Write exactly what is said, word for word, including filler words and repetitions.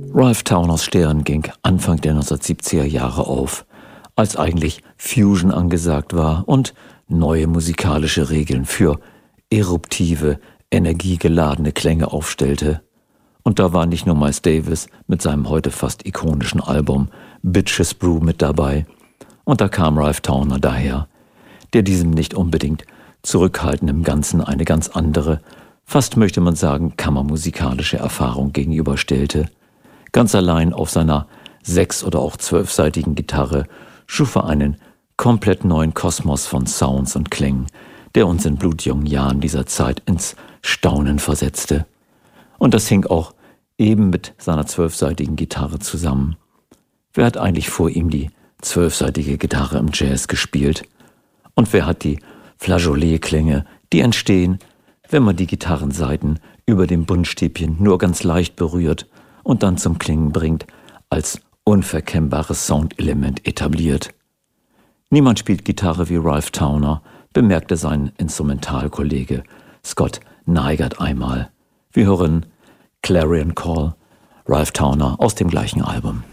Ralph Tauners Stern ging Anfang der neunzehnhundertsiebziger Jahre auf, als eigentlich Fusion angesagt war und neue musikalische Regeln für eruptive, energiegeladene Klänge aufstellte. Und da war nicht nur Miles Davis mit seinem heute fast ikonischen Album Bitches Brew mit dabei. Und da kam Ralph Towner daher, der diesem nicht unbedingt zurückhaltenden Ganzen eine ganz andere, fast möchte man sagen kammermusikalische Erfahrung gegenüberstellte. Ganz allein auf seiner sechs- oder auch zwölfseitigen Gitarre schuf er einen komplett neuen Kosmos von Sounds und Klängen, der uns in blutjungen Jahren dieser Zeit ins Staunen versetzte. Und das hing auch eben mit seiner zwölfseitigen Gitarre zusammen. Wer hat eigentlich vor ihm die zwölfseitige Gitarre im Jazz gespielt? Und wer hat die Flageolet-Klänge, die entstehen, wenn man die Gitarrensaiten über dem Buntstäbchen nur ganz leicht berührt und dann zum Klingen bringt, als unverkennbares Soundelement etabliert? Niemand spielt Gitarre wie Ralph Towner, bemerkte sein Instrumentalkollege Scott Neigert einmal. Wir hören Clarion Call, Ralph Towner aus dem gleichen Album.